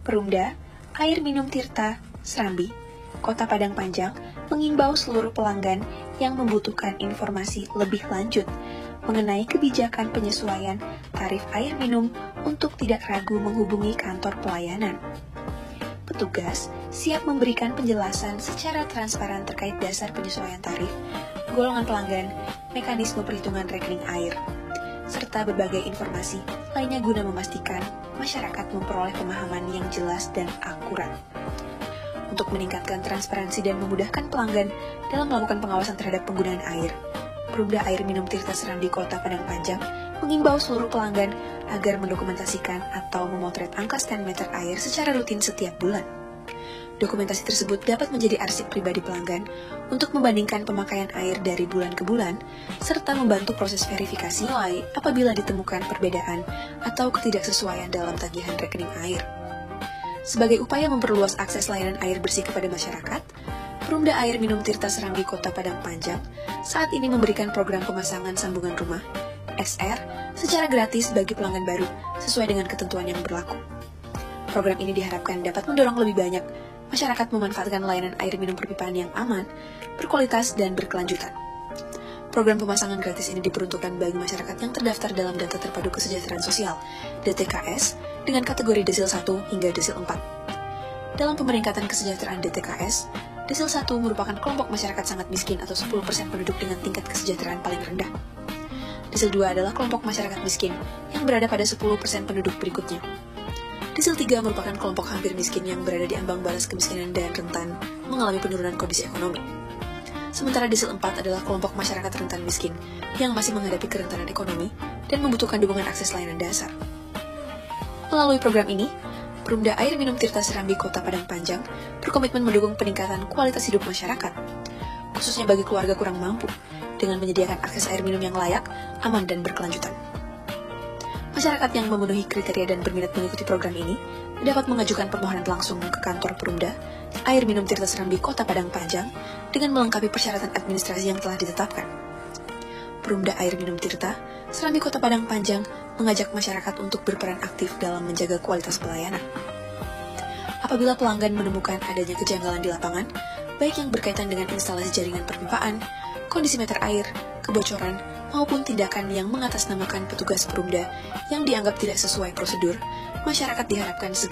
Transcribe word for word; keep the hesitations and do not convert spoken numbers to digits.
Perumda Air Minum Tirta Serambi, Kota Padang Panjang mengimbau seluruh pelanggan yang membutuhkan informasi lebih lanjut mengenai kebijakan penyesuaian tarif air minum untuk tidak ragu menghubungi kantor pelayanan. Petugas siap memberikan penjelasan secara transparan terkait dasar penyesuaian tarif, golongan pelanggan, mekanisme perhitungan rekening air, serta berbagai informasi lainnya guna memastikan masyarakat memperoleh pemahaman yang jelas dan akurat. Untuk meningkatkan transparansi dan memudahkan pelanggan dalam melakukan pengawasan terhadap penggunaan air, Perumda Air Minum Tirta Serambi Kota Padang Panjang mengimbau seluruh pelanggan agar mendokumentasikan atau memotret angka stand meter air secara rutin setiap bulan. Dokumentasi tersebut dapat menjadi arsip pribadi pelanggan untuk membandingkan pemakaian air dari bulan ke bulan, serta membantu proses verifikasi nilai apabila ditemukan perbedaan atau ketidaksesuaian dalam tagihan rekening air. Sebagai upaya memperluas akses layanan air bersih kepada masyarakat, Perumda Air Minum Tirta Serambi Kota Padang Panjang saat ini memberikan program pemasangan sambungan rumah S R secara gratis bagi pelanggan baru sesuai dengan ketentuan yang berlaku. Program ini diharapkan dapat mendorong lebih banyak masyarakat memanfaatkan layanan air minum perpipaan yang aman, berkualitas, dan berkelanjutan. Program pemasangan gratis ini diperuntukkan bagi masyarakat yang terdaftar dalam Data Terpadu Kesejahteraan Sosial D T K S dengan kategori desil satu hingga desil empat. Dalam pemeringkatan kesejahteraan D T K S, desil satu merupakan kelompok masyarakat sangat miskin atau sepuluh persen penduduk dengan tingkat kesejahteraan paling rendah. Desil dua adalah kelompok masyarakat miskin yang berada pada sepuluh persen penduduk berikutnya. Desil tiga merupakan kelompok hampir miskin yang berada di ambang batas kemiskinan dan rentan mengalami penurunan kondisi ekonomi. Sementara desil empat adalah kelompok masyarakat rentan miskin yang masih menghadapi kerentanan ekonomi dan membutuhkan dukungan akses layanan dasar. Melalui program ini, Perumda Air Minum Tirta Serambi Kota Padang Panjang berkomitmen mendukung peningkatan kualitas hidup masyarakat, khususnya bagi keluarga kurang mampu, dengan menyediakan akses air minum yang layak, aman, dan berkelanjutan. Masyarakat yang memenuhi kriteria dan berminat mengikuti program ini dapat mengajukan permohonan langsung ke kantor Perumda Air Minum Tirta Serambi Kota Padang Panjang dengan melengkapi persyaratan administrasi yang telah ditetapkan. Perumda Air Minum Tirta Serambi Kota Padang Panjang mengajak masyarakat untuk berperan aktif dalam menjaga kualitas pelayanan. Apabila pelanggan menemukan adanya kejanggalan di lapangan, baik yang berkaitan dengan instalasi jaringan perpipaan, kondisi meter air, kebocoran, maupun tindakan yang mengatasnamakan petugas Perumda yang dianggap tidak sesuai prosedur, masyarakat diharapkan segera